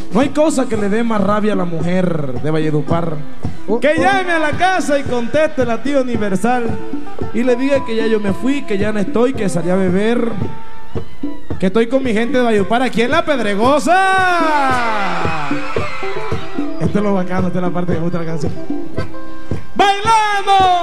No hay cosa que le dé más rabia a la mujer de Valledupar que llame a la casa y conteste la tía Universal y le diga que ya yo me fui, que ya no estoy, que salí a beber, que estoy con mi gente de Valledupar aquí en La Pedregosa. Esto es lo bacano, esta es la parte que me gusta de la canción. ¡Bailamos!